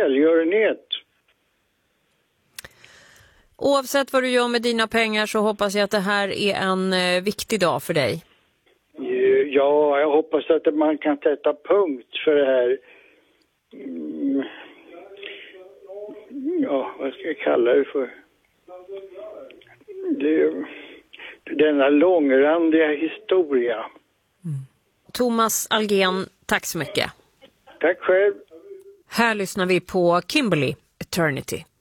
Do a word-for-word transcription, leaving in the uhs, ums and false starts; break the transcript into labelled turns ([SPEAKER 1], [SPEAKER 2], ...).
[SPEAKER 1] välgörenhet.
[SPEAKER 2] Oavsett vad du gör med dina pengar så hoppas jag att det här är en eh, viktig dag för dig.
[SPEAKER 1] Ja, jag hoppas att man kan sätta punkt för det här. Mm. Ja, vad ska jag kalla det för? Det, denna långrandiga historia.
[SPEAKER 2] Mm. Thomas Algén, tack så mycket.
[SPEAKER 1] Tack själv.
[SPEAKER 2] Här lyssnar vi på Kimberly, Eternity.